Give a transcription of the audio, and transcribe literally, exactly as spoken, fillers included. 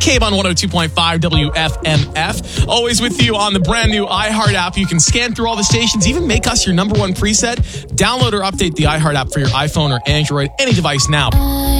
McCabe on one oh two point five W F M F. Always with you on the brand new iHeart app. You can scan through all the stations, even make us your number one preset. Download or update the iHeart app for your iPhone or Android, any device now.